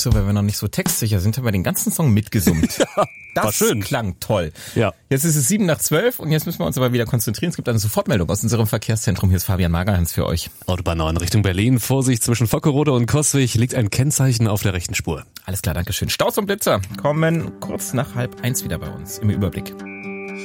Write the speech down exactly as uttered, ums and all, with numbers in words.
so, weil wir noch nicht so textsicher sind, haben wir den ganzen Song mitgesummt. Ja, das war schön. Klang toll. Ja. Jetzt ist es sieben nach zwölf und jetzt müssen wir uns aber wieder konzentrieren. Es gibt eine Sofortmeldung aus unserem Verkehrszentrum. Hier ist Fabian Magerhans für euch. Autobahn neun Richtung Berlin. Vorsicht, zwischen Vockerode und Coswig liegt ein Kennzeichen auf der rechten Spur. Alles klar, danke schön. Staus und Blitzer kommen kurz nach halb eins wieder bei uns im Überblick.